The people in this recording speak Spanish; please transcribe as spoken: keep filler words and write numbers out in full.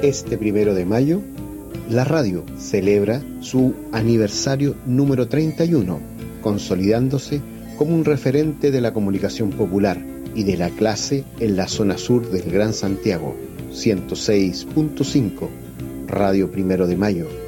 Este primero de mayo, la radio celebra su aniversario número treinta y uno, consolidándose como un referente de la comunicación popular y de la clase en la zona sur del Gran Santiago. ciento seis punto cinco, Radio Primero de Mayo.